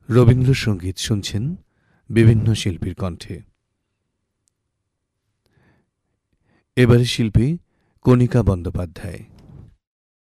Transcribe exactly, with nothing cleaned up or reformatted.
রবীন্দ্রসঙ্গীত শুনছেন বিভিন্ন শিল্পীর কণ্ঠে। এবারে শিল্পী কণিকা বন্দ্যোপাধ্যায়।